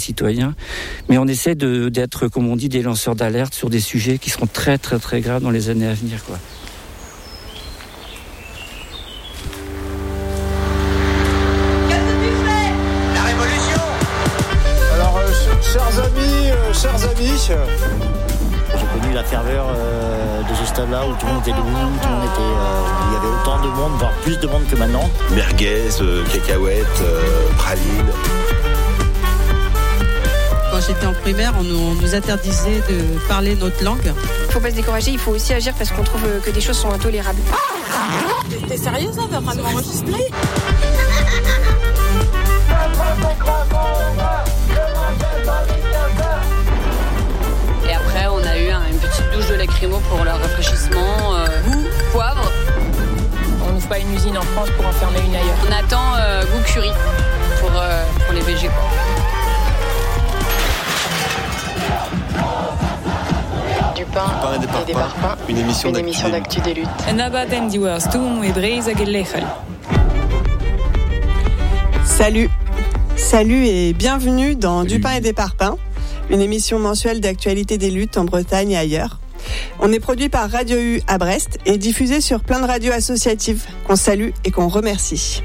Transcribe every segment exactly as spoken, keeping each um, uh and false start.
citoyens. Mais on essaie de, d'être, comme on dit, des lanceurs d'alerte sur des sujets qui seront très très très graves dans les années à venir, quoi. Chers amis, euh, chers amis. J'ai connu la ferveur euh, de ce stade-là où tout le monde était debout, tout le monde était, euh, il y avait autant de monde, voire plus de monde que maintenant. Merguez, euh, cacahuètes, euh, pralines. Quand j'étais en primaire, on nous, on nous interdisait de parler notre langue. Il ne faut pas se décourager, il faut aussi agir parce qu'on trouve que des choses sont intolérables. T'es sérieux ça? T'es en train de m'enregistrer? Et après, on a eu un, une petite douche de lacrymo pour leur rafraîchissement. Euh, goût, poivre. On n'ouvre pas une usine en France pour en fermer une ailleurs. On attend euh, goût curry pour, euh, pour les végés. Du pain, pain et des parpaings. Et des parpaings. Une émission, une d'actu, émission d'actu des luttes. Salut, salut et bienvenue dans Salut. Du pain et des parpaings, une émission mensuelle d'actualité des luttes en Bretagne et ailleurs. On est produit par Radio U à Brest et diffusé sur plein de radios associatives qu'on salue et qu'on remercie.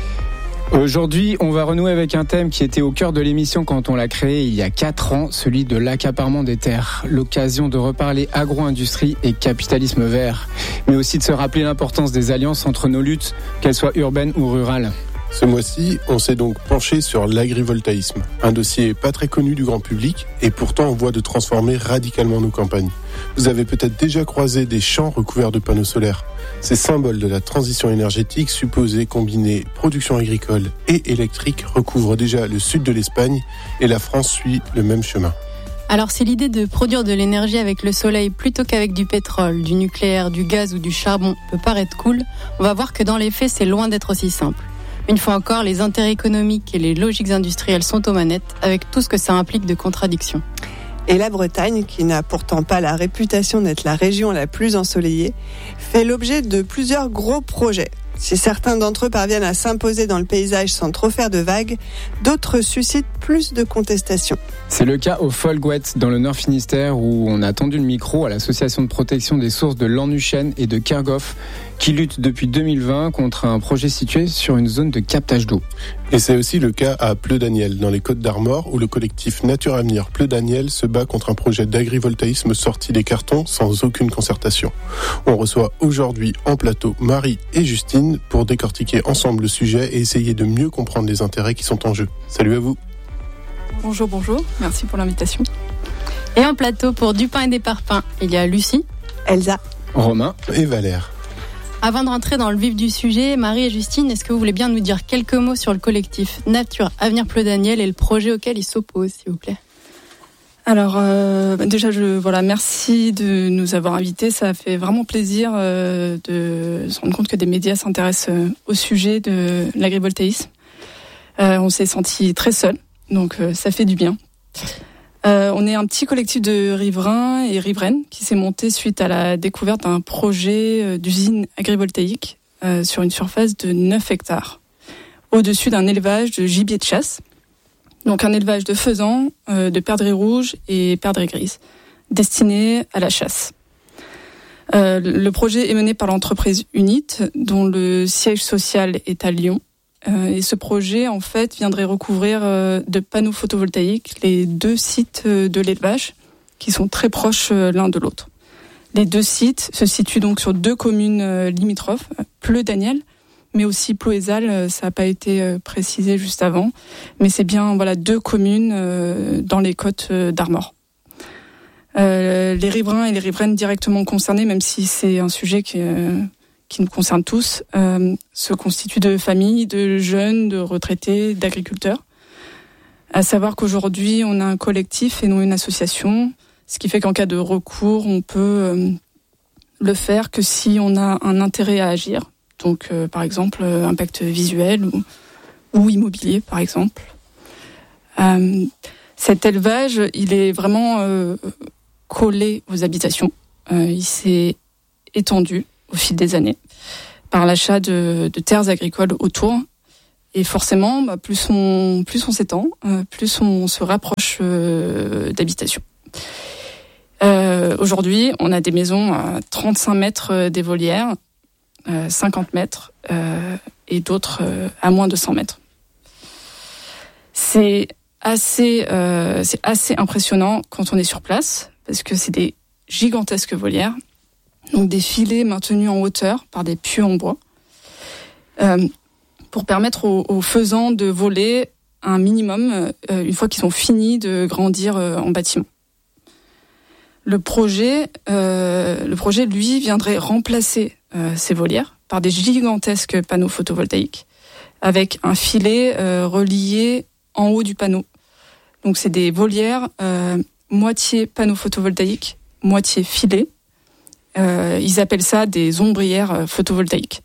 Aujourd'hui, on va renouer avec un thème qui était au cœur de l'émission quand on l'a créé il y a quatre ans, celui de l'accaparement des terres. L'occasion de reparler agro-industrie et capitalisme vert, mais aussi de se rappeler l'importance des alliances entre nos luttes, qu'elles soient urbaines ou rurales. Ce mois-ci, on s'est donc penché sur l'agrivoltaïsme, un dossier pas très connu du grand public et pourtant en voie de transformer radicalement nos campagnes. Vous avez peut-être déjà croisé des champs recouverts de panneaux solaires. Ces symboles de la transition énergétique supposée combiner production agricole et électrique recouvrent déjà le sud de l'Espagne et la France suit le même chemin. Alors si l'idée de produire de l'énergie avec le soleil plutôt qu'avec du pétrole, du nucléaire, du gaz ou du charbon peut paraître cool, on va voir que dans les faits c'est loin d'être aussi simple. Une fois encore, les intérêts économiques et les logiques industrielles sont aux manettes, avec tout ce que ça implique de contradictions. Et la Bretagne, qui n'a pourtant pas la réputation d'être la région la plus ensoleillée, fait l'objet de plusieurs gros projets. Si certains d'entre eux parviennent à s'imposer dans le paysage sans trop faire de vagues, d'autres suscitent plus de contestations. C'est le cas au Folgouette, dans le Nord Finistère, où on a tendu le micro à l'association de protection des sources de Lannuchen et de Kergoff, qui lutte depuis deux mille vingt contre un projet situé sur une zone de captage d'eau. Et c'est aussi le cas à Pleu-Daniel, dans les Côtes-d'Armor, où le collectif Nature Avenir Pleu-Daniel se bat contre un projet d'agrivoltaïsme sorti des cartons sans aucune concertation. On reçoit aujourd'hui en plateau Marie et Justine pour décortiquer ensemble le sujet et essayer de mieux comprendre les intérêts qui sont en jeu. Salut à vous. Bonjour, bonjour, merci pour l'invitation. Et en plateau pour Du pain et des parpaings, il y a Lucie, Elsa, Romain et Valère. Avant de rentrer dans le vif du sujet, Marie et Justine, est-ce que vous voulez bien nous dire quelques mots sur le collectif Nature Avenir Pleu-Daniel et le projet auquel il s'oppose, s'il vous plaît? Alors euh, déjà, je voilà, merci de nous avoir invités. Ça fait vraiment plaisir euh, de se rendre compte que des médias s'intéressent euh, au sujet de l'agrivoltaïsme. Euh, on s'est senti très seuls, donc euh, ça fait du bien. Euh, on est un petit collectif de riverains et riveraines qui s'est monté suite à la découverte d'un projet euh, d'usine agrivoltaïque euh, sur une surface de neuf hectares, au-dessus d'un élevage de gibier de chasse. Donc un élevage de faisans, euh, de perdrix rouges et perdrix grises, destiné à la chasse. Euh, le projet est mené par l'entreprise Unit, dont le siège social est à Lyon. Euh, et ce projet, en fait, viendrait recouvrir euh, de panneaux photovoltaïques les deux sites euh, de l'élevage, qui sont très proches euh, l'un de l'autre. Les deux sites se situent donc sur deux communes euh, limitrophes, Pleu-Daniel, mais aussi Ploëzal, ça n'a pas été euh, précisé juste avant, mais c'est bien voilà deux communes euh, dans les Côtes d'Armor. Euh, les riverains et les riveraines directement concernés, même si c'est un sujet qui, euh, qui nous concerne tous, euh, se constituent de familles, de jeunes, de retraités, d'agriculteurs. À savoir qu'aujourd'hui, on a un collectif et non une association, ce qui fait qu'en cas de recours, on peut euh, le faire que si on a un intérêt à agir. Donc, euh, par exemple, euh, impact visuel ou, ou immobilier, par exemple. Euh, cet élevage, il est vraiment euh, collé aux habitations. Euh, il s'est étendu au fil des années par l'achat de, de terres agricoles autour. Et forcément, bah, plus on plus on s'étend, euh, plus on se rapproche euh, d'habitations. Euh, aujourd'hui, on a des maisons à trente-cinq mètres des volières, euh, cinquante mètres, euh, et d'autres euh, à moins de cent mètres. C'est assez, euh, c'est assez impressionnant quand on est sur place, parce que c'est des gigantesques volières, donc des filets maintenus en hauteur par des pieux en bois, euh, pour permettre aux, aux faisans de voler un minimum euh, une fois qu'ils ont fini de grandir euh, en bâtiment. Le projet, euh, le projet, lui, viendrait remplacer euh, ces volières par des gigantesques panneaux photovoltaïques avec un filet euh, relié en haut du panneau. Donc c'est des volières euh, moitié panneaux photovoltaïques, moitié filet. Euh, ils appellent ça des ombrières photovoltaïques.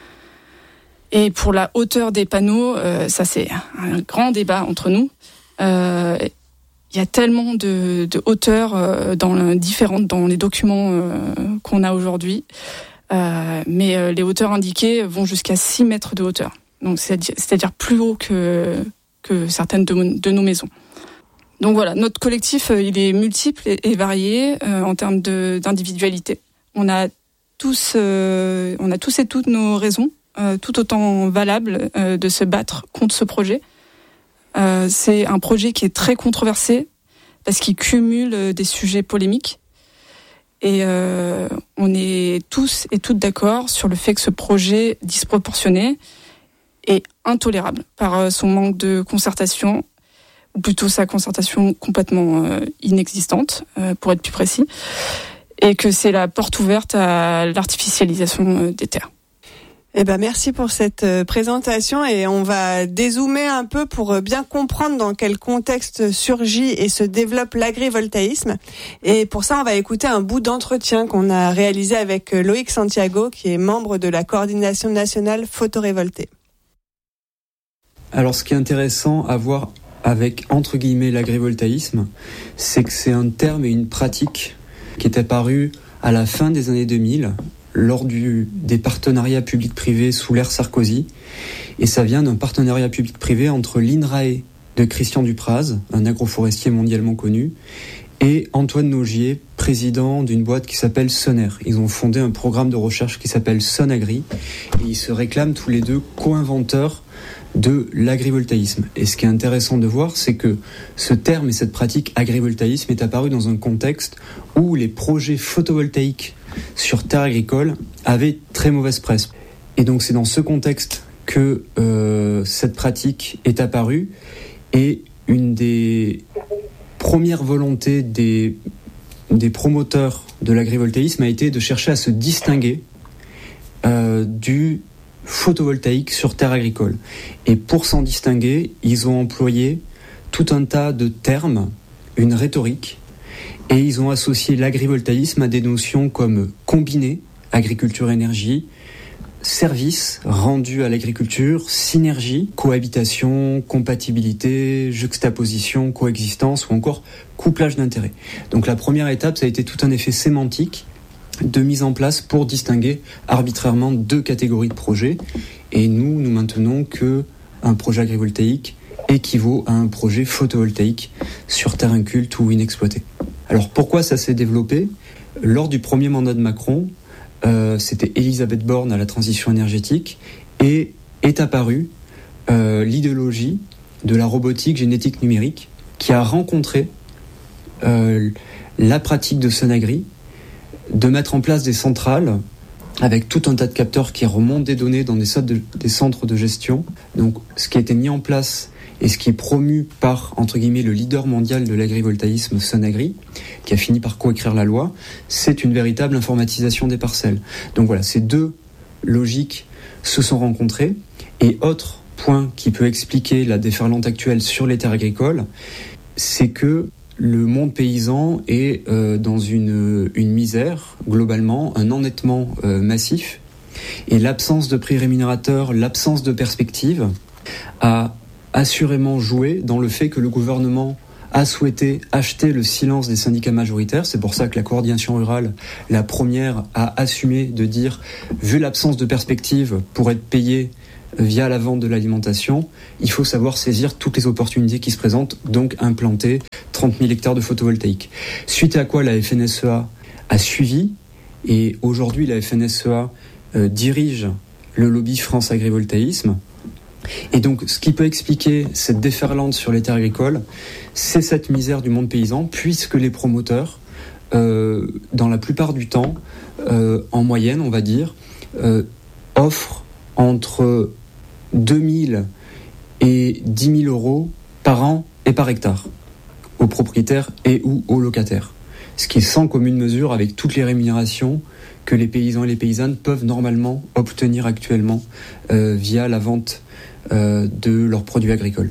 Et pour la hauteur des panneaux, euh, ça c'est un grand débat entre nous. Euh, Il y a tellement de, de hauteurs euh, dans le, différentes dans les documents euh, qu'on a aujourd'hui, euh, mais euh, les hauteurs indiquées vont jusqu'à six mètres de hauteur. Donc c'est-à-dire, c'est-à-dire plus haut que que certaines de, de nos maisons. Donc voilà, notre collectif euh, il est multiple et, et varié euh, en termes de, d'individualité. On a tous euh, on a tous et toutes nos raisons, euh, tout autant valables euh, de se battre contre ce projet. Euh, c'est un projet qui est très controversé parce qu'il cumule des sujets polémiques et euh, on est tous et toutes d'accord sur le fait que ce projet disproportionné est intolérable par son manque de concertation, ou plutôt sa concertation complètement euh, inexistante, euh, pour être plus précis, et que c'est la porte ouverte à l'artificialisation des terres. Eh ben merci pour cette présentation et on va dézoomer un peu pour bien comprendre dans quel contexte surgit et se développe l'agrivoltaïsme. Et pour ça, on va écouter un bout d'entretien qu'on a réalisé avec Loïc Santiago, qui est membre de la coordination nationale photorévoltée. Alors, ce qui est intéressant à voir avec entre guillemets l'agrivoltaïsme, c'est que c'est un terme et une pratique qui est apparu à la fin des années deux mille. Lors du, des partenariats publics-privés sous l'ère Sarkozy. Et ça vient d'un partenariat public-privé entre l'INRAE de Christian Dupraz, un agroforestier mondialement connu, et Antoine Naugier, président d'une boîte qui s'appelle Soner. Ils ont fondé un programme de recherche qui s'appelle Sonagri, et ils se réclament tous les deux co-inventeurs de l'agrivoltaïsme. Et ce qui est intéressant de voir, c'est que ce terme et cette pratique agrivoltaïsme est apparu dans un contexte où les projets photovoltaïques sur terre agricole avaient très mauvaise presse. Et donc c'est dans ce contexte que euh, cette pratique est apparue, et une des premières volontés des, des promoteurs de l'agrivoltaïsme a été de chercher à se distinguer euh, du photovoltaïque sur terre agricole. Et pour s'en distinguer, ils ont employé tout un tas de termes, une rhétorique, et ils ont associé l'agrivoltaïsme à des notions comme combiné, agriculture-énergie, service rendu à l'agriculture, synergie, cohabitation, compatibilité, juxtaposition, coexistence ou encore couplage d'intérêts. Donc la première étape, ça a été tout un effet sémantique de mise en place pour distinguer arbitrairement deux catégories de projets. Et nous, nous maintenons que un projet agrivoltaïque équivaut à un projet photovoltaïque sur terre inculte ou inexploitée. Alors pourquoi ça s'est développé ? Lors du premier mandat de Macron, euh, c'était Elisabeth Borne à la transition énergétique, et est apparue euh, l'idéologie de la robotique génétique numérique qui a rencontré euh, la pratique de Sonagri de mettre en place des centrales avec tout un tas de capteurs qui remontent des données dans des, de, des centres de gestion. Donc ce qui a été mis en place et ce qui est promu par, entre guillemets, le leader mondial de l'agrivoltaïsme, Sonagri, qui a fini par coécrire la loi, c'est une véritable informatisation des parcelles. Donc voilà, ces deux logiques se sont rencontrées. Et autre point qui peut expliquer la déferlante actuelle sur les terres agricoles, c'est que le monde paysan est euh, dans une, une misère, globalement, un endettement euh, massif, et l'absence de prix rémunérateurs, l'absence de perspective a assurément joué dans le fait que le gouvernement a souhaité acheter le silence des syndicats majoritaires. C'est pour ça que la coordination rurale, la première, a assumé de dire, vu l'absence de perspective pour être payé via la vente de l'alimentation, il faut savoir saisir toutes les opportunités qui se présentent, donc implanter trente mille hectares de photovoltaïque. Suite à quoi la F N S E A a suivi, et aujourd'hui la F N S E A euh, dirige le lobby France Agrivoltaïsme. Et donc, ce qui peut expliquer cette déferlante sur les terres agricoles, c'est cette misère du monde paysan, puisque les promoteurs, euh, dans la plupart du temps, euh, en moyenne, on va dire, euh, offrent entre deux mille et dix mille euros par an et par hectare aux propriétaires et ou aux locataires. Ce qui est sans commune mesure avec toutes les rémunérations que les paysans et les paysannes peuvent normalement obtenir actuellement euh, via la vente euh, de leurs produits agricoles.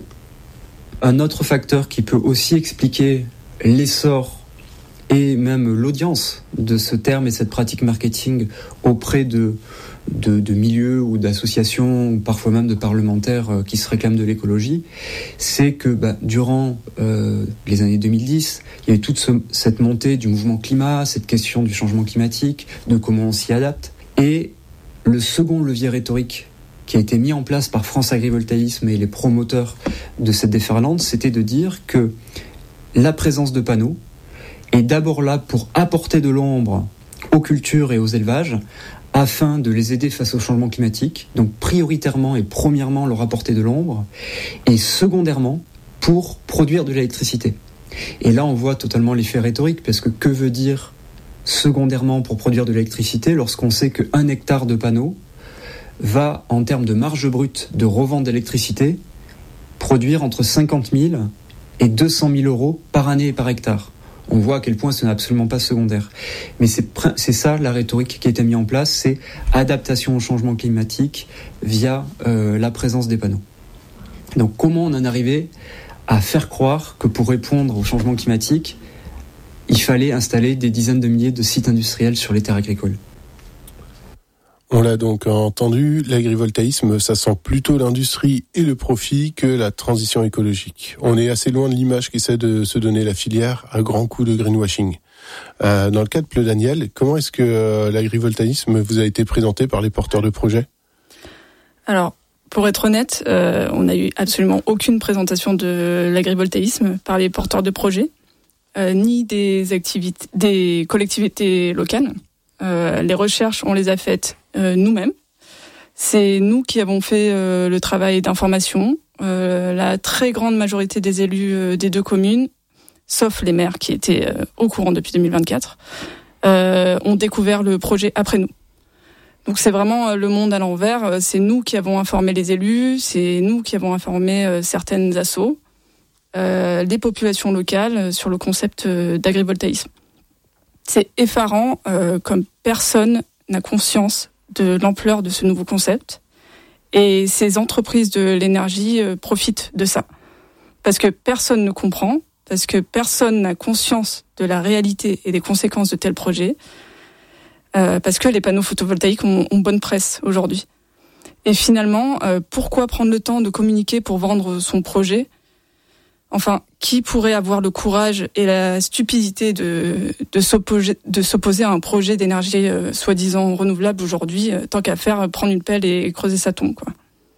Un autre facteur qui peut aussi expliquer l'essor et même l'audience de ce terme et cette pratique marketing auprès de, de, de milieux ou d'associations, ou parfois même de parlementaires euh, qui se réclament de l'écologie, c'est que bah, durant euh, les années deux mille dix, il y a eu toute ce, cette montée du mouvement climat, cette question du changement climatique, de comment on s'y adapte. Et le second levier rhétorique qui a été mis en place par France Agrivoltaïsme et les promoteurs de cette déferlante, c'était de dire que la présence de panneaux est d'abord là pour apporter de l'ombre aux cultures et aux élevages afin de les aider face au changement climatique, donc prioritairement et premièrement leur apporter de l'ombre, et secondairement pour produire de l'électricité. Et là on voit totalement l'effet rhétorique, parce que que veut dire secondairement pour produire de l'électricité lorsqu'on sait qu'un hectare de panneaux va, en termes de marge brute de revente d'électricité, produire entre cinquante mille et deux cent mille euros par année et par hectare. On voit à quel point ce n'est absolument pas secondaire. Mais c'est, c'est ça la rhétorique qui a été mise en place, c'est adaptation au changement climatique via euh, la présence des panneaux. Donc comment on en est arrivé à faire croire que pour répondre au changement climatique, il fallait installer des dizaines de milliers de sites industriels sur les terres agricoles? On l'a donc entendu, l'agrivoltaïsme, ça sent plutôt l'industrie et le profit que la transition écologique. On est assez loin de l'image qu'essaie de se donner la filière à grands coups de greenwashing. Euh, dans le cas de Pleu-Daniel, comment est-ce que euh, l'agrivoltaïsme vous a été présenté par les porteurs de projets ? Alors, pour être honnête, euh, on n'a eu absolument aucune présentation de l'agrivoltaïsme par les porteurs de projets, euh, ni des activités, des collectivités locales. Euh, les recherches, on les a faites euh, nous-mêmes. C'est nous qui avons fait euh, le travail d'information. Euh, la très grande majorité des élus euh, des deux communes, sauf les maires qui étaient euh, au courant depuis deux mille vingt-quatre, euh, ont découvert le projet après nous. Donc c'est vraiment euh, le monde à l'envers. C'est nous qui avons informé les élus, c'est nous qui avons informé euh, certaines assos, euh, les populations locales euh, sur le concept euh, d'agrivoltaïsme. C'est effarant, euh, comme personne n'a conscience de l'ampleur de ce nouveau concept. Et ces entreprises de l'énergie euh, profitent de ça. Parce que personne ne comprend, parce que personne n'a conscience de la réalité et des conséquences de tels projets, euh, parce que les panneaux photovoltaïques ont, ont bonne presse aujourd'hui. Et finalement, euh, pourquoi prendre le temps de communiquer pour vendre son projet ? Enfin, qui pourrait avoir le courage et la stupidité de, de, s'opposer, de s'opposer à un projet d'énergie euh, soi-disant renouvelable aujourd'hui, euh, tant qu'à faire, prendre une pelle et creuser sa tombe, quoi.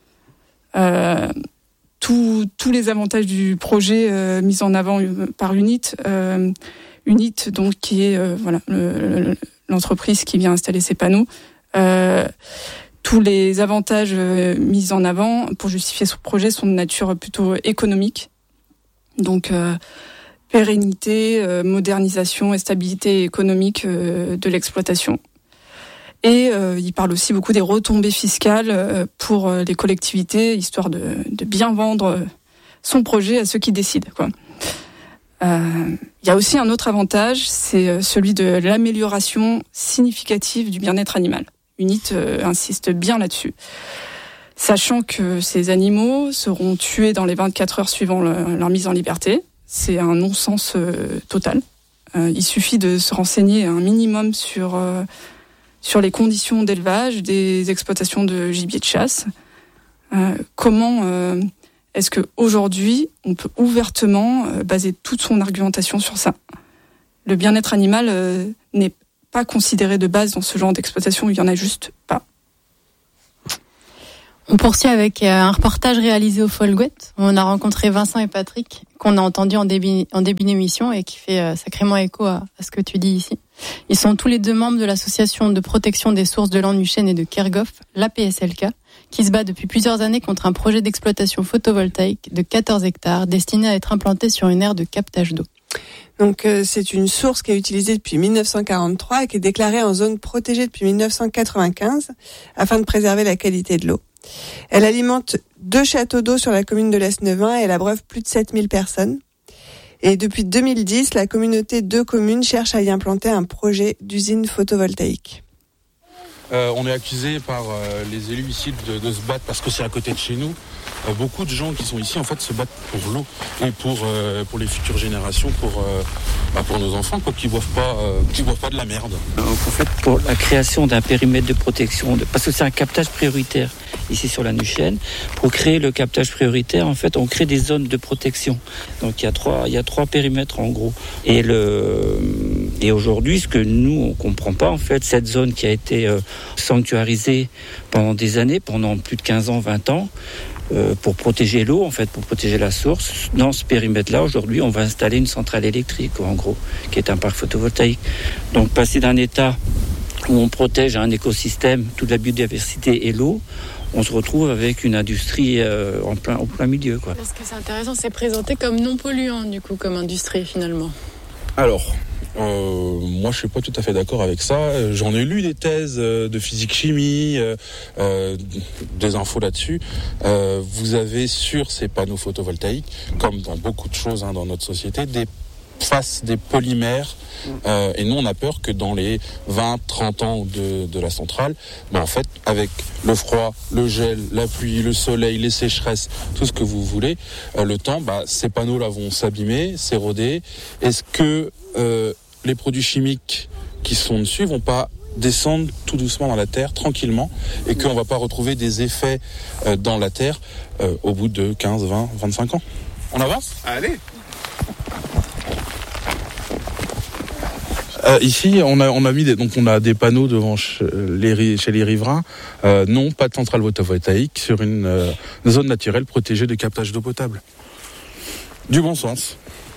Euh, tout, tous les avantages du projet euh, mis en avant par Unit, euh, Unit donc qui est euh, voilà le, le, l'entreprise qui vient installer ces panneaux. Euh, tous les avantages euh, mis en avant pour justifier ce projet sont de nature plutôt économique. Donc, euh, pérennité, euh, modernisation et stabilité économique euh, de l'exploitation. Et euh, il parle aussi beaucoup des retombées fiscales euh, pour euh, les collectivités, histoire de, de bien vendre son projet à ceux qui décident, quoi. Euh, il y a aussi un autre avantage, c'est celui de l'amélioration significative du bien-être animal. Unit euh, insiste bien là-dessus. Sachant que ces animaux seront tués dans les vingt-quatre heures suivant le, leur mise en liberté. C'est un non-sens euh, total. Euh, il suffit de se renseigner un minimum sur, euh, sur les conditions d'élevage des exploitations de gibier de chasse. Euh, comment euh, est-ce qu'aujourd'hui, on peut ouvertement euh, baser toute son argumentation sur ça ? Le bien-être animal euh, n'est pas considéré de base dans ce genre d'exploitation, il n'y en a juste pas. On poursuit avec un reportage réalisé au Folgouette. On a rencontré Vincent et Patrick, qu'on a entendu en début, en début d'émission et qui fait sacrément écho à, à ce que tu dis ici. Ils sont tous les deux membres de l'association de protection des sources de Lannuchen et de Kerghoff, l'A P S L K, qui se bat depuis plusieurs années contre un projet d'exploitation photovoltaïque de quatorze hectares destiné à être implanté sur une aire de captage d'eau. Donc euh, c'est une source qui est utilisée depuis dix-neuf cent quarante-trois et qui est déclarée en zone protégée depuis dix-neuf cent quatre-vingt-quinze afin de préserver la qualité de l'eau. Elle alimente deux châteaux d'eau sur la commune de l'Esnevin et elle abreuve plus de sept mille personnes. Et depuis deux mille dix, la communauté de communes cherche à y implanter un projet d'usine photovoltaïque. Euh, on est accusé par euh, les élus ici de, de se battre parce que c'est à côté de chez nous. Euh, beaucoup de gens qui sont ici en fait se battent pour l'eau et pour euh, pour les futures générations, pour euh, bah, pour nos enfants quoi, qui boivent pas euh, qui boivent pas de la merde. Donc, en fait, pour la création d'un périmètre de protection, de, parce que c'est un captage prioritaire ici sur la Lannuchen, pour créer le captage prioritaire, en fait, on crée des zones de protection. Donc il y a trois il y a trois périmètres en gros. Et le et aujourd'hui, ce que nous on comprend pas en fait, cette zone qui a été euh, sanctuarisée pendant des années, pendant plus de quinze ans, vingt ans. Euh, pour protéger l'eau, en fait, pour protéger la source. Dans ce périmètre-là, aujourd'hui, on va installer une centrale électrique, en gros, qui est un parc photovoltaïque. Donc, passer d'un état où on protège un écosystème, toute la biodiversité et l'eau, on se retrouve avec une industrie euh, en plein, au plein milieu, quoi. Parce que c'est intéressant, c'est présenté comme non polluant, du coup, comme industrie, finalement. Alors, euh, moi je suis pas tout à fait d'accord avec ça. J'en ai lu des thèses de physique-chimie, euh, euh, des infos là-dessus. Euh, vous avez sur ces panneaux photovoltaïques, comme dans beaucoup de choses hein, dans notre société, des faces, des polymères. Euh, et nous on a peur que dans les vingt trente ans de, de la centrale, ben en fait avec le froid, le gel, la pluie, le soleil, les sécheresses, tout ce que vous voulez, euh, le temps, ben, ces panneaux là vont s'abîmer, s'éroder. Est-ce que euh, les produits chimiques qui sont dessus vont pas descendre tout doucement dans la terre, tranquillement, et qu'on va pas retrouver des effets euh, dans la terre euh, au bout de quinze, vingt, vingt-cinq ans? On avance? Allez. Euh, ici, on a on a mis des, donc on a des panneaux devant ch- les, chez les riverains. Euh, non, pas de centrale photovoltaïque sur une, euh, une zone naturelle protégée de captage d'eau potable. Du bon sens.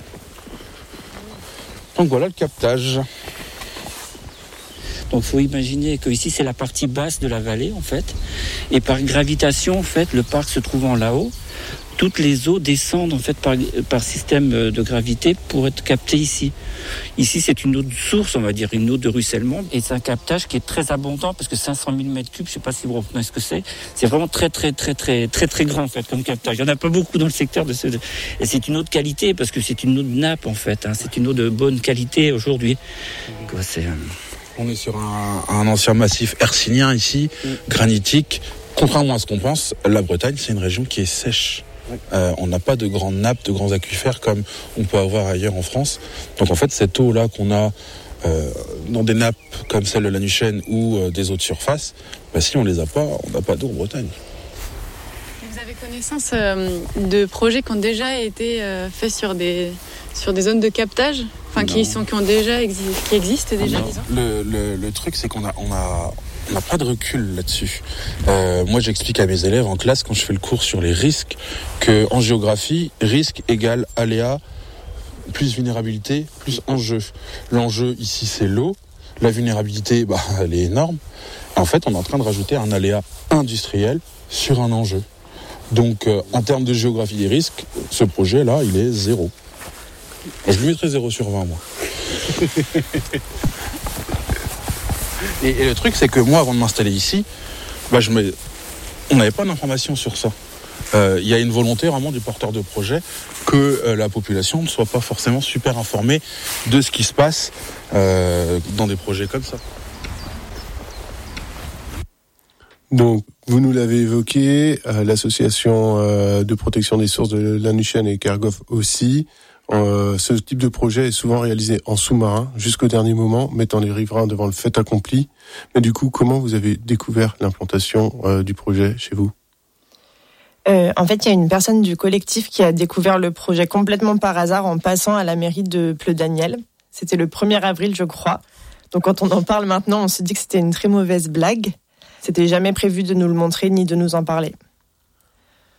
Donc voilà le captage. Donc, il faut imaginer que ici c'est la partie basse de la vallée, en fait, et par gravitation, en fait, le parc se trouvant là-haut, toutes les eaux descendent en fait par, par système de gravité pour être captées ici. Ici, c'est une eau de source, on va dire, une eau de ruissellement, et c'est un captage qui est très abondant parce que cinq cent mille mètres cubes, je ne sais pas si vous comprenez ce que c'est, c'est vraiment très très très très très très grand en fait comme captage. Il n'y en a pas beaucoup dans le secteur de ce, et c'est une eau de qualité parce que c'est une eau de nappe en fait. Hein. C'est une eau de bonne qualité aujourd'hui. Quoi, c'est, euh... On est sur un, un ancien massif hercynien ici, mm. granitique. Contrairement à ce qu'on pense, la Bretagne, c'est une région qui est sèche. Euh, on n'a pas de grandes nappes, de grands aquifères comme on peut avoir ailleurs en France. Donc en fait, cette eau-là qu'on a euh, dans des nappes comme celle de la Lannuchen ou euh, des eaux de surface, bah, si on les a pas, on n'a pas d'eau en Bretagne. Vous avez connaissance euh, de projets qui ont déjà été euh, faits sur des, sur des zones de captage, enfin qui, sont, qui, ont déjà exi- qui existent déjà, disons. Le, le, le truc, c'est qu'on a... On a On n'a pas de recul là-dessus. Euh, moi, j'explique à mes élèves en classe, quand je fais le cours sur les risques, qu'en géographie, risque égale aléa, plus vulnérabilité, plus enjeu. L'enjeu, ici, c'est l'eau. La vulnérabilité, bah, elle est énorme. En fait, on est en train de rajouter un aléa industriel sur un enjeu. Donc, euh, en termes de géographie des risques, ce projet-là, il est zéro. Je lui mettrais zéro sur vingt, moi. Et, et le truc, c'est que moi, avant de m'installer ici, bah, je me... on n'avait pas d'informations sur ça. Il euh, y a une volonté vraiment du porteur de projet que euh, la population ne soit pas forcément super informée de ce qui se passe euh, dans des projets comme ça. Donc, vous nous l'avez évoqué, euh, l'association euh, de protection des sources de Lannuchen et Kerghoff aussi. Euh, ce type de projet est souvent réalisé en sous-marin jusqu'au dernier moment, mettant les riverains devant le fait accompli. Mais du coup, comment vous avez découvert l'implantation euh, du projet chez vous ? euh, En fait, il y a une personne du collectif qui a découvert le projet complètement par hasard en passant à la mairie de Pleuc-Daniel. C'était le premier avril, je crois. Donc quand on en parle maintenant, on se dit que c'était une très mauvaise blague. C'était jamais prévu de nous le montrer ni de nous en parler.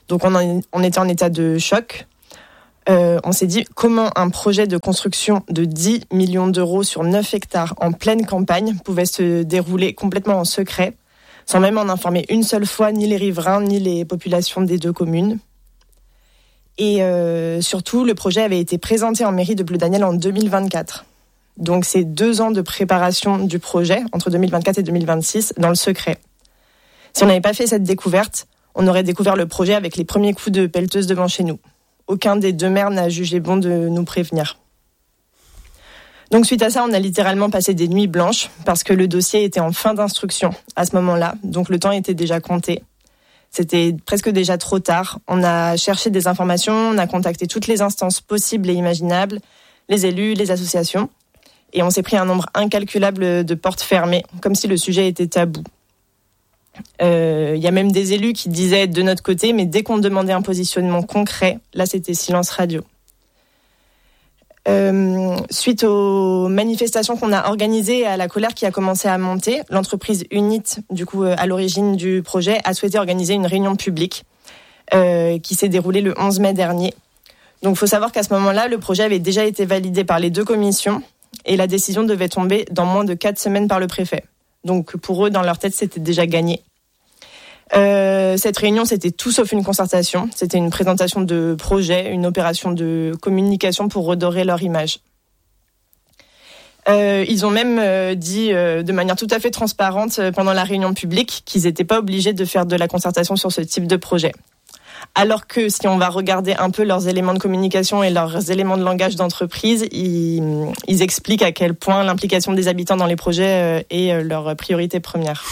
Donc on, en, on était en état de choc. Euh, on s'est dit comment un projet de construction de dix millions d'euros sur neuf hectares en pleine campagne pouvait se dérouler complètement en secret, sans même en informer une seule fois ni les riverains ni les populations des deux communes. Et euh, surtout, le projet avait été présenté en mairie de Pleudanniel en deux mille vingt-quatre. Donc c'est deux ans de préparation du projet, entre deux mille vingt-quatre et deux mille vingt-six, dans le secret. Si on n'avait pas fait cette découverte, on aurait découvert le projet avec les premiers coups de pelleteuse devant chez nous. Aucun des deux maires n'a jugé bon de nous prévenir. Donc suite à ça, on a littéralement passé des nuits blanches parce que le dossier était en fin d'instruction à ce moment-là, donc le temps était déjà compté. C'était presque déjà trop tard. On a cherché des informations, on a contacté toutes les instances possibles et imaginables, les élus, les associations, et on s'est pris un nombre incalculable de portes fermées, comme si le sujet était tabou. Il euh, y a même des élus qui disaient de notre côté, mais dès qu'on demandait un positionnement concret, là c'était silence radio. Euh, suite aux manifestations qu'on a organisées et à la colère qui a commencé à monter, l'entreprise Unit, du coup à l'origine du projet, a souhaité organiser une réunion publique euh, qui s'est déroulée le onze mai dernier. Donc il faut savoir qu'à ce moment-là, le projet avait déjà été validé par les deux commissions et la décision devait tomber dans moins de quatre semaines par le préfet. Donc pour eux, dans leur tête, c'était déjà gagné. Euh, cette réunion, c'était tout sauf une concertation. C'était une présentation de projet, une opération de communication pour redorer leur image. Euh, ils ont même euh, dit euh, de manière tout à fait transparente euh, pendant la réunion publique qu'ils n'étaient pas obligés de faire de la concertation sur ce type de projet. Alors que si on va regarder un peu leurs éléments de communication et leurs éléments de langage d'entreprise, ils, ils expliquent à quel point l'implication des habitants dans les projets euh, est euh, leur priorité première.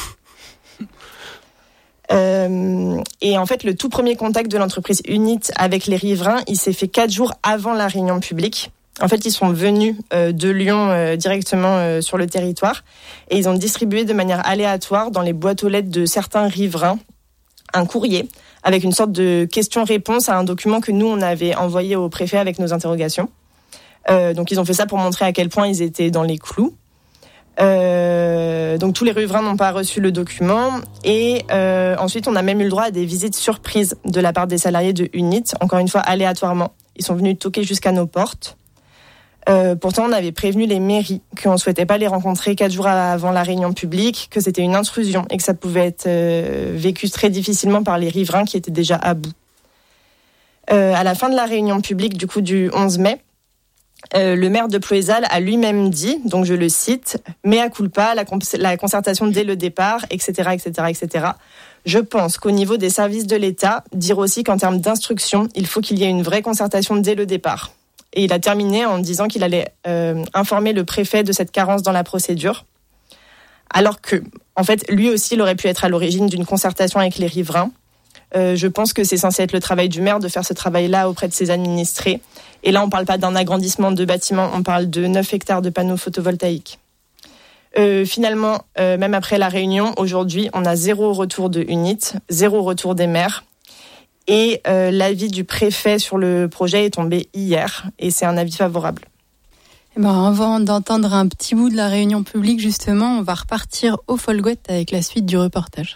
Euh, et en fait, le tout premier contact de l'entreprise Unit avec les riverains, il s'est fait quatre jours avant la réunion publique. En fait, ils sont venus euh, de Lyon euh, directement euh, sur le territoire et ils ont distribué de manière aléatoire dans les boîtes aux lettres de certains riverains un courrier avec une sorte de question-réponse à un document que nous, on avait envoyé au préfet avec nos interrogations. Euh, donc, ils ont fait ça pour montrer à quel point ils étaient dans les clous. Euh, donc tous les riverains n'ont pas reçu le document et euh, ensuite on a même eu le droit à des visites surprises de la part des salariés de Unit, encore une fois aléatoirement. Ils sont venus toquer jusqu'à nos portes. Euh, pourtant on avait prévenu les mairies qu'on ne souhaitait pas les rencontrer quatre jours avant la réunion publique, que c'était une intrusion et que ça pouvait être euh, vécu très difficilement par les riverains qui étaient déjà à bout. Euh, à la fin de la réunion publique du coup du onze mai, Euh, le maire de Plouézal a lui-même dit, donc je le cite, « mea culpa, la, comp- la concertation dès le départ, et cetera, et cetera, et cetera. Je pense qu'au niveau des services de l'État, dire aussi qu'en termes d'instruction, il faut qu'il y ait une vraie concertation dès le départ. » Et il a terminé en disant qu'il allait euh, informer le préfet de cette carence dans la procédure, alors que, en fait, lui aussi, il aurait pu être à l'origine d'une concertation avec les riverains. Euh, je pense que c'est censé être le travail du maire de faire ce travail-là auprès de ses administrés. Et là, on ne parle pas d'un agrandissement de bâtiments, on parle de neuf hectares de panneaux photovoltaïques. Euh, finalement, euh, même après la réunion, aujourd'hui, on a zéro retour de Unit, zéro retour des maires. Et euh, l'avis du préfet sur le projet est tombé hier, et c'est un avis favorable. Eh ben, avant d'entendre un petit bout de la réunion publique, justement, on va repartir au Folgoët avec la suite du reportage.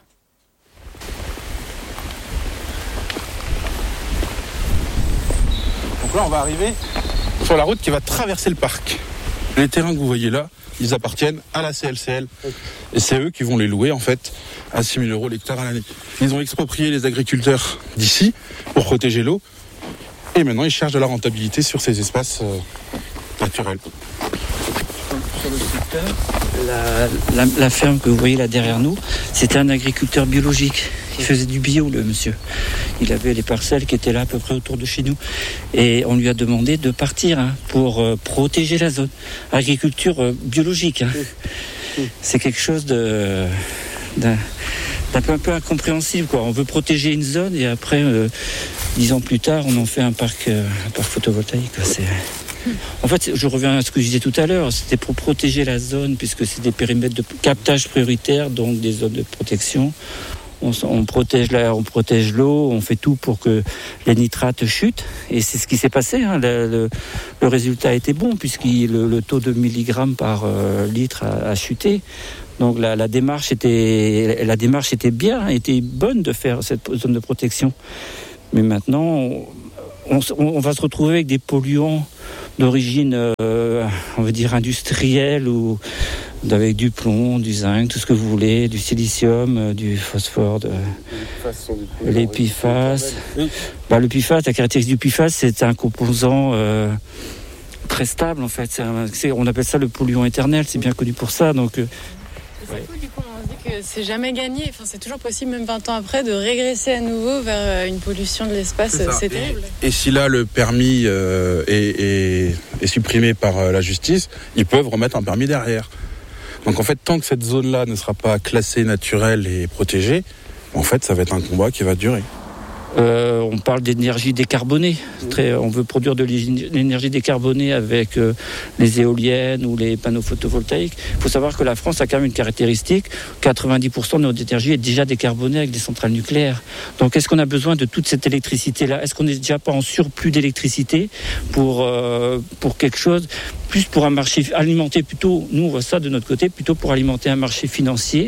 Là, on va arriver sur la route qui va traverser le parc. Les terrains que vous voyez là, ils appartiennent à la C L C L. Et c'est eux qui vont les louer, en fait, à six mille euros l'hectare à l'année. Ils ont exproprié les agriculteurs d'ici pour protéger l'eau. Et maintenant, ils cherchent de la rentabilité sur ces espaces euh, naturels. Sur le secteur, la, la, la ferme que vous voyez là derrière nous, c'était un agriculteur biologique. Il faisait du bio, le monsieur. Il avait les parcelles qui étaient là à peu près autour de chez nous. Et on lui a demandé de partir hein, pour euh, protéger la zone. Agriculture euh, biologique. Hein. C'est quelque chose de, d'un, d'un peu, un peu incompréhensible, quoi. On veut protéger une zone et après, euh, dix ans plus tard, on en fait un parc, euh, un parc photovoltaïque. Quoi. C'est... En fait, je reviens à ce que je disais tout à l'heure, c'était pour protéger la zone, puisque c'est des périmètres de captage prioritaire, donc des zones de protection. On, on, protège la, on protège l'eau, on fait tout pour que les nitrates chutent. Et c'est ce qui s'est passé. Hein. Le, le, le résultat a été bon, puisque le, le taux de milligrammes par euh, litre a, a chuté. Donc la, la, démarche était, la démarche était bien, était bonne de faire cette zone de protection. Mais maintenant, on, on, on va se retrouver avec des polluants d'origine, euh, on va dire, industrielle, ou avec du plomb, du zinc, tout ce que vous voulez, du silicium, euh, du phosphore, de... les P F A S. Bah, le P F A S, la caractéristique du P F A S, c'est un composant euh, très stable, en fait. C'est un, c'est, on appelle ça le polluant éternel, c'est bien connu pour ça. Donc, euh, c'est ouais. Cool, du coup, on se dit que c'est jamais gagné. Enfin, c'est toujours possible, même vingt ans après, de régresser à nouveau vers une pollution de l'espace. C'est, c'est terrible. Et, et si là, le permis euh, est, est, est supprimé par euh, la justice, ils peuvent remettre un permis derrière. Donc en fait, tant que cette zone-là ne sera pas classée naturelle et protégée, en fait, ça va être un combat qui va durer. Euh, on parle d'énergie décarbonée. Très, on veut produire de l'énergie décarbonée avec euh, les éoliennes ou les panneaux photovoltaïques. Il faut savoir que la France a quand même une caractéristique. quatre-vingt-dix pour cent de notre énergie est déjà décarbonée avec des centrales nucléaires. Donc est-ce qu'on a besoin de toute cette électricité-là ? Est-ce qu'on n'est déjà pas en surplus d'électricité pour, euh, pour quelque chose ? Plus pour un marché alimenter plutôt, nous on voit ça de notre côté, plutôt pour alimenter un marché financier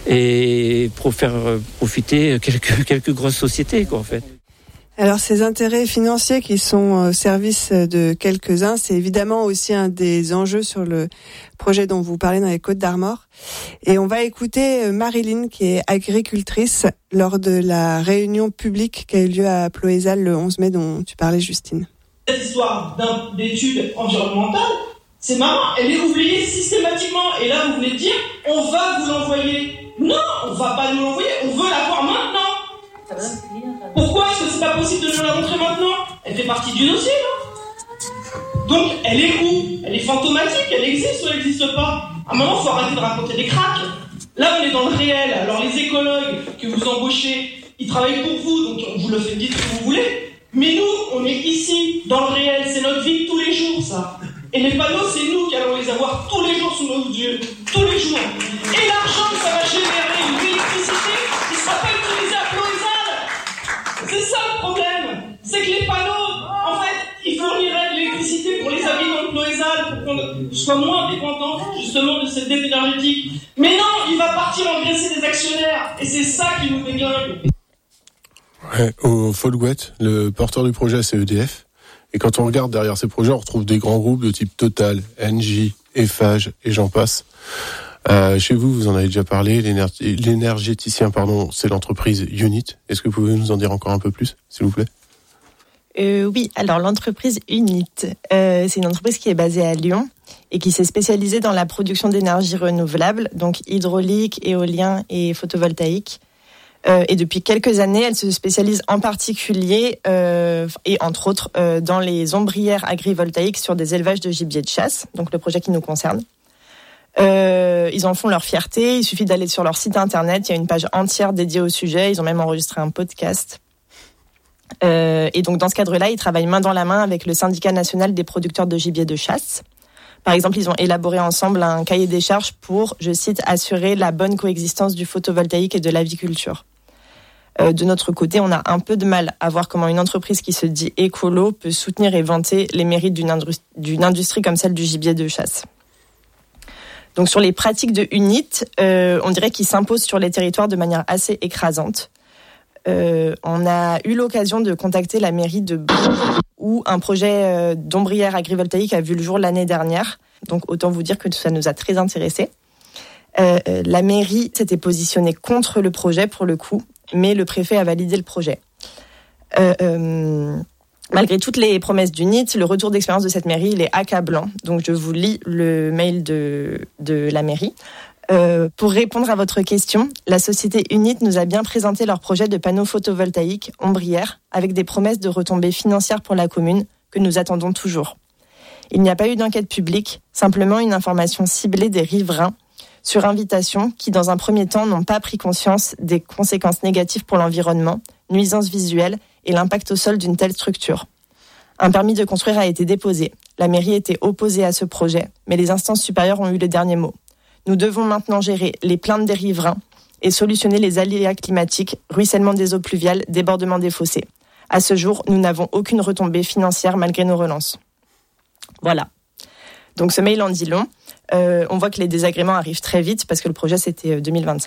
et pour faire profiter quelques, quelques grosses sociétés, quoi, en fait. Alors ces intérêts financiers qui sont au service de quelques-uns, c'est évidemment aussi un des enjeux sur le projet dont vous parlez dans les Côtes d'Armor. Et on va écouter Marilyn, qui est agricultrice, lors de la réunion publique qui a eu lieu à Ploëzal le onze mai dont tu parlais, Justine. Cette histoire d'études environnementales, c'est marrant, elle est oubliée systématiquement. Et là, vous voulez dire, on va vous l'envoyer. Non, on va pas nous l'envoyer, on veut la voir maintenant. Pourquoi est-ce que c'est pas possible de nous la montrer maintenant ? Elle fait partie du dossier, non ? Donc, elle est où ? Elle est fantomatique, elle existe ou elle n'existe pas ? À un moment, il faut arrêter de raconter des cracks. Là, on est dans le réel. Alors, les écologues que vous embauchez, ils travaillent pour vous, donc on vous le fait, dites ce que vous voulez. Mais nous, on est ici, dans le réel, c'est notre vie de tous les jours, ça. Et les panneaux, c'est nous qui allons les avoir tous les jours sous nos yeux, tous les jours. Et l'argent que ça va générer, une électricité, qui sera pas utilisée à Ploëzal. C'est ça le problème. C'est que les panneaux, en fait, ils fourniraient de l'électricité pour les habitants de Ploëzal, pour qu'on soit moins dépendants, justement, de cette dette énergétique. Mais non, il va partir engraisser des actionnaires. Et c'est ça qui nous déglingue. Ouais, au Folgouet, le porteur du projet, c'est E D F. Et quand on regarde derrière ces projets, on retrouve des grands groupes de type Total, Engie, Eiffage et j'en passe. Euh, chez vous, vous en avez déjà parlé, l'énerg- l'énergéticien, pardon, c'est l'entreprise Unit. Est-ce que vous pouvez nous en dire encore un peu plus, s'il vous plaît ? euh, Oui, alors l'entreprise Unit, euh, c'est une entreprise qui est basée à Lyon et qui s'est spécialisée dans la production d'énergie renouvelable, donc hydraulique, éolien et photovoltaïque. Euh, et depuis quelques années, elle se spécialise en particulier, euh, et entre autres, euh, dans les ombrières agrivoltaïques sur des élevages de gibier de chasse, donc le projet qui nous concerne. Euh, ils en font leur fierté, il suffit d'aller sur leur site internet, il y a une page entière dédiée au sujet, ils ont même enregistré un podcast. Euh, et donc dans ce cadre-là, ils travaillent main dans la main avec le syndicat national des producteurs de gibier de chasse. Par exemple, ils ont élaboré ensemble un cahier des charges pour, je cite, assurer la bonne coexistence du photovoltaïque et de l'aviculture. Euh, de notre côté, on a un peu de mal à voir comment une entreprise qui se dit écolo peut soutenir et vanter les mérites d'une, industrie, d'une industrie comme celle du gibier de chasse. Donc sur les pratiques de Unit, euh, on dirait qu'ils s'imposent sur les territoires de manière assez écrasante. Euh, on a eu l'occasion de contacter la mairie de Bron, où un projet euh, d'ombrière agrivoltaïque a vu le jour l'année dernière. Donc autant vous dire que ça nous a très intéressés. Euh, la mairie s'était positionnée contre le projet pour le coup, mais le préfet a validé le projet. Euh, euh, malgré toutes les promesses d'Unit, le retour d'expérience de cette mairie, il est accablant. Donc je vous lis le mail de, de la mairie. Euh, pour répondre à votre question, la société Unit nous a bien présenté leur projet de panneaux photovoltaïques ombrières avec des promesses de retombées financières pour la commune que nous attendons toujours. Il n'y a pas eu d'enquête publique, simplement une information ciblée des riverains sur invitation qui, dans un premier temps, n'ont pas pris conscience des conséquences négatives pour l'environnement, nuisances visuelles et l'impact au sol d'une telle structure. Un permis de construire a été déposé. La mairie était opposée à ce projet, mais les instances supérieures ont eu le dernier mot. Nous devons maintenant gérer les plaintes des riverains et solutionner les aléas climatiques, ruissellement des eaux pluviales, débordement des fossés. À ce jour, nous n'avons aucune retombée financière malgré nos relances. Voilà. Donc ce mail en dit long. Euh, on voit que les désagréments arrivent très vite parce que le projet c'était deux mille vingt-cinq.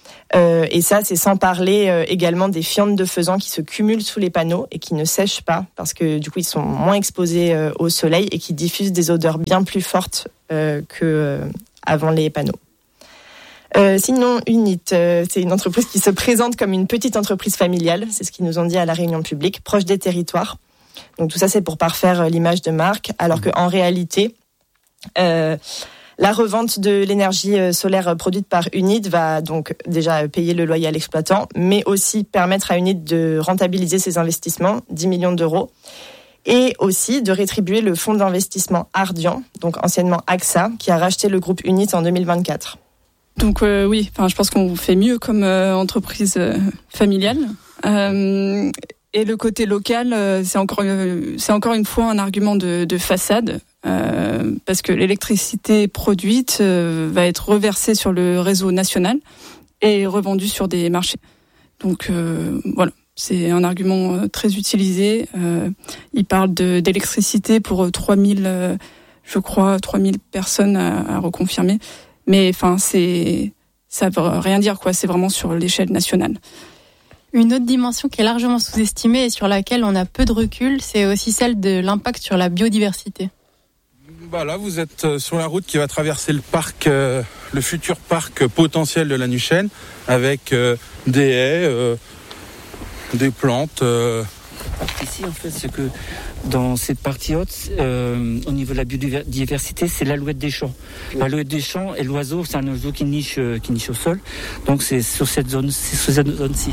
Euh, et ça, c'est sans parler euh, également des fientes de faisan qui se cumulent sous les panneaux et qui ne sèchent pas parce que du coup, ils sont moins exposés euh, au soleil et qui diffusent des odeurs bien plus fortes euh, que euh, avant les panneaux. Euh, sinon, Unit, euh, c'est une entreprise qui se présente comme une petite entreprise familiale, c'est ce qu'ils nous ont dit à la réunion publique, proche des territoires. Donc tout ça, c'est pour parfaire l'image de marque, alors qu'en réalité, euh, la revente de l'énergie solaire produite par Unit va donc déjà payer le loyer à l'exploitant, mais aussi permettre à Unit de rentabiliser ses investissements, dix millions d'euros, et aussi de rétribuer le fonds d'investissement Ardian, donc anciennement A X A, qui a racheté le groupe Unit en deux mille vingt-quatre. Donc euh, oui, enfin, je pense qu'on fait mieux comme euh, entreprise euh, familiale. Euh, et le côté local, euh, c'est encore, euh, c'est encore une fois un argument de, de façade. Euh, parce que l'électricité produite euh, va être reversée sur le réseau national et revendue sur des marchés. Donc euh, voilà, c'est un argument très utilisé. Euh, il parle de, d'électricité pour trois mille, euh, je crois, trois mille personnes à, à reconfirmer. Mais enfin, c'est, ça veut rien dire, quoi. C'est vraiment sur l'échelle nationale. Une autre dimension qui est largement sous-estimée et sur laquelle on a peu de recul, c'est aussi celle de l'impact sur la biodiversité. Bah là, vous êtes sur la route qui va traverser le parc, euh, le futur parc potentiel de la Nuchaine, avec euh, des haies, euh, des plantes. Euh... Ici, en fait, c'est que dans cette partie haute, euh, au niveau de la biodiversité, c'est l'alouette des champs. L'alouette des champs et l'oiseau, c'est un oiseau qui niche, qui niche au sol. Donc c'est sur cette zone, c'est sur cette zone-ci.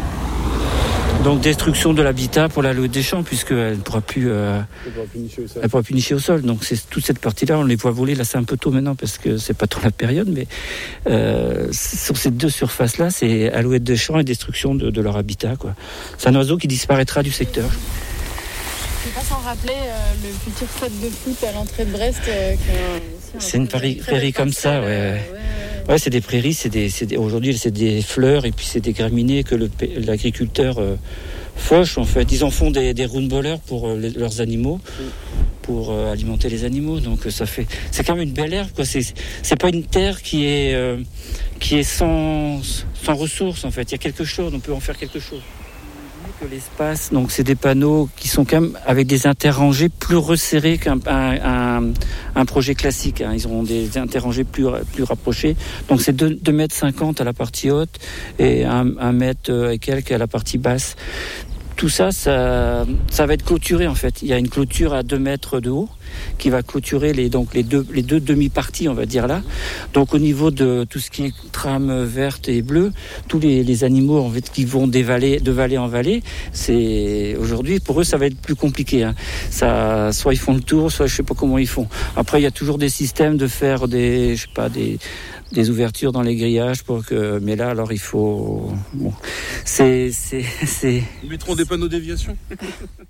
Donc destruction de l'habitat pour l'alouette des champs, puisqu'elle ne pourra plus, euh, elle pourra plus nicher au sol. Donc c'est toute cette partie-là, on les voit voler. Là, c'est un peu tôt maintenant parce que c'est pas trop la période, mais euh, sur ces deux surfaces-là, c'est alouette des champs et destruction de, de leur habitat, quoi. C'est un oiseau qui disparaîtra du secteur. Je ne peux pas s'en rappeler, euh, le futur stade de foot à l'entrée de Brest. Euh, qui a c'est une prairie, prairie comme ça, ouais. ouais. Ouais, c'est des prairies, c'est des, c'est des, aujourd'hui c'est des fleurs et puis c'est des graminées que le, l'agriculteur euh, fauche en fait. Ils en font des, des roundballers pour euh, les, leurs animaux, pour euh, alimenter les animaux. Donc ça fait, c'est quand même une belle herbe, quoi. C'est, c'est pas une terre qui est, euh, qui est sans, sans ressources en fait. Il y a quelque chose, on peut en faire quelque chose. Que l'espace, donc c'est des panneaux qui sont quand même avec des interrangées plus resserrés qu'un un, un, un projet classique. Hein. Ils auront des interrangées plus, plus rapprochés. Donc c'est deux mètres cinquante à la partie haute et un mètre et quelques à la partie basse. Tout ça, ça, ça va être clôturé en fait. Il y a une clôture à deux mètres de haut qui va clôturer les, donc les deux, les deux demi-parties, on va dire là. Donc au niveau de tout ce qui est trame verte et bleue, tous les, les animaux en fait qui vont des vallées, de vallée en vallée, c'est aujourd'hui pour eux ça va être plus compliqué. Hein. Ça, soit ils font le tour, soit je sais pas comment ils font. Après il y a toujours des systèmes de faire des, je sais pas des des ouvertures dans les grillages pour que, mais là alors il faut, bon, c'est c'est c'est. Ils mettront des panneaux déviation.